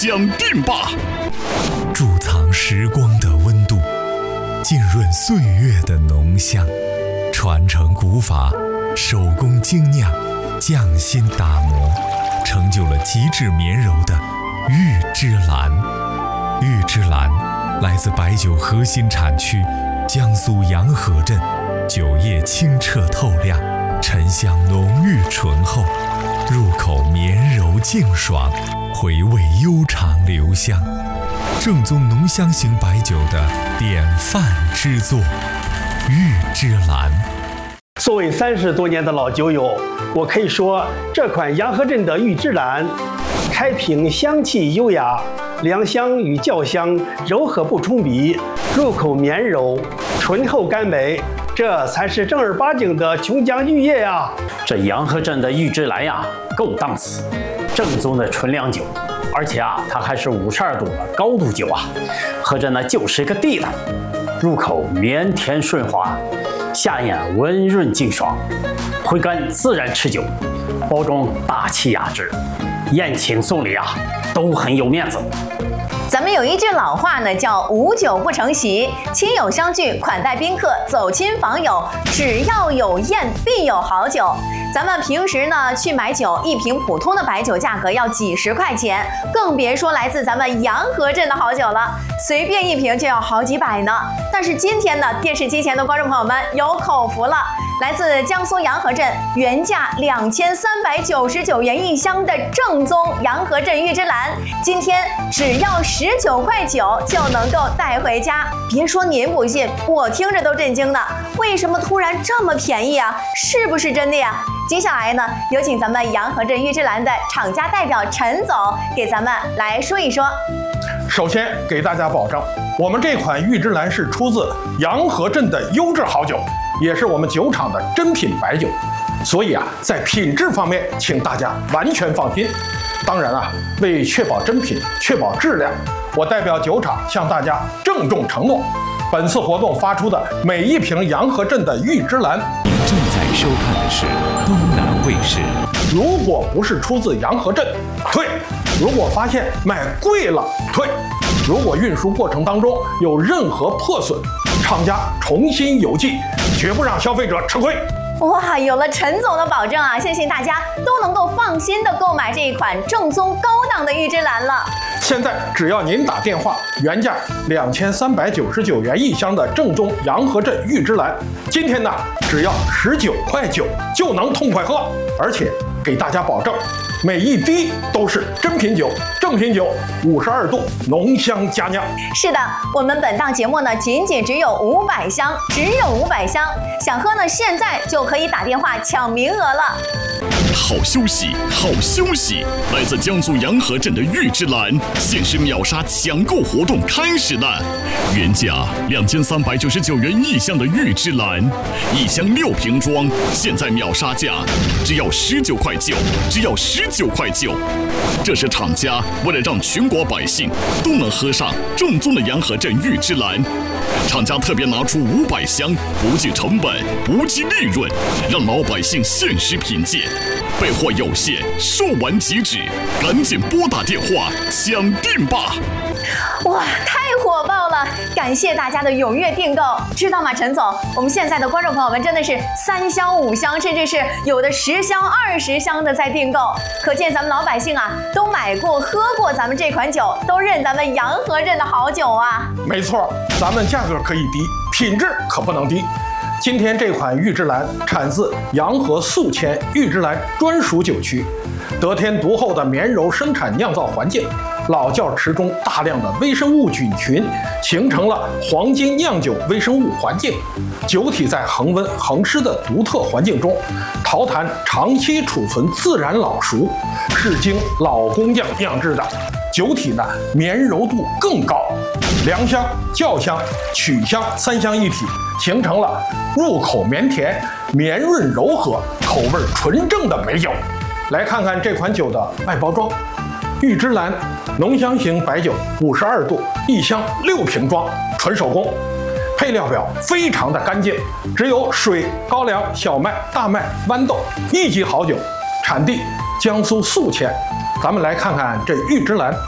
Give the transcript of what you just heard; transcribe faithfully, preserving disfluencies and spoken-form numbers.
想定吧！ 贮藏时光的温度，浸润岁月的浓香，传承古法，手工精酿，匠心打磨，成就了极致绵柔的玉芝兰。玉芝兰来自白酒核心产区江苏洋河镇，酒液清澈透亮，沉香浓郁醇厚，入口绵柔净爽，回味悠长留香。正宗浓香型白酒的典范之作，玉芝兰。 作为三十多年的老酒友，我可以说这款洋河镇的玉芝兰，开瓶香气优雅，凉香与酵香柔和不冲鼻，入口绵柔，醇厚甘美，这才是正儿八经的琼浆玉液呀！ 这洋河镇的玉芝兰呀，够档次，正宗的纯粮酒，而且啊，它还是五十二度的高度酒啊，喝着呢就是个地道，入口绵甜顺滑，下咽温润净爽，回甘自然持久，包装大气雅致，宴请送礼啊都很有面子。 咱们有一句老话呢，叫无酒不成席，亲友相聚，款待宾客，走亲访友，只要有宴必有好酒。咱们平时呢去买酒，一瓶普通的白酒价格要几十块钱，更别说来自咱们洋河镇的好酒了，随便一瓶就要好几百呢。但是今天呢，电视机前的观众朋友们有口福了，来自江苏洋河镇，原价两千三百九十九元一箱的正宗洋河镇玉芝兰，今天只要十九块九就能够带回家。别说您不信，我听着都震惊呢。为什么突然这么便宜啊？是不是真的呀？接下来呢，有请咱们洋河镇玉芝兰的厂家代表陈总给咱们来说一说。 首先给大家保证，我们这款玉芝兰是出自洋河镇的优质好酒，也是我们酒厂的珍品白酒，所以啊，在品质方面，请大家完全放心。当然啊，为确保真品、确保质量，我代表酒厂向大家郑重承诺，本次活动发出的每一瓶洋河镇的玉芝兰， 您正在收看的是东南卫视。 如果不是出自洋河镇，退；如果发现买贵了，退；如果运输过程当中有任何破损，厂家重新邮寄，绝不让消费者吃亏。 哇，有了陈总的保证啊，相信大家都能够放心的购买这一款正宗高档的玉芝兰了。 现在只要您打电话，原价两千三百九十九元一箱的正宗洋河镇玉芝兰，今天呢只要十九块九就能痛快喝，而且给大家保证，每一滴都是真品酒、正品酒，五十二度浓香佳酿。 是的，我们本档节目呢，仅仅只有五百箱，只有五百箱，想喝呢，现在就可以打电话抢名额了。 好消息，好消息！来自江苏洋河镇的玉芝兰限时秒杀抢购活动开始了，原价两千三百九十九元一箱的玉芝兰，一箱六瓶装，现在秒杀价只要十九块九，只要十九块九。这是厂家为了让全国百姓都能喝上正宗的洋河镇玉芝兰，厂家特别拿出五百箱，不计成本，不计利润，让老百姓限时品鉴。备货有限，售完即止，赶紧拨打电话抢订吧！ 哇，太火爆了！感谢大家的踊跃订购，知道吗，陈总？我们现在的观众朋友们真的是三箱、五箱，甚至是有的十箱、二十箱的在订购，可见咱们老百姓啊都买过、喝过咱们这款酒，都认咱们洋河镇的好酒啊！ 没错，咱们价格可以低，品质可不能低。今天这款玉芝兰产自洋河宿迁玉芝兰专属酒区，得天独厚的绵柔生产酿造环境，老窖池中大量的微生物菌群形成了黄金酿酒微生物环境，酒体在恒温恒湿的独特环境中，陶坛长期储存自然老熟，是经老工匠酿制的，酒体呢绵柔度更高，凉香、酵香、曲香三香一体，形成了入口绵甜、绵润柔和、口味纯正的美酒。来看看这款酒的外包装，玉芝兰浓香型白酒，五十二度，一箱六瓶装，纯手工。配料表非常的干净，只有水、高粱、小麦、大麦、豌豆，一级好酒，产地江苏宿迁。咱们来看看这玉芝兰